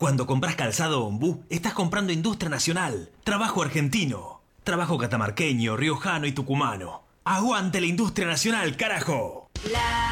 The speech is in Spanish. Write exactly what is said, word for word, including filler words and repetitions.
Cuando compras calzado Ombú, estás comprando industria nacional, trabajo argentino, trabajo catamarqueño, riojano y tucumano. ¡Aguante la industria nacional, carajo! La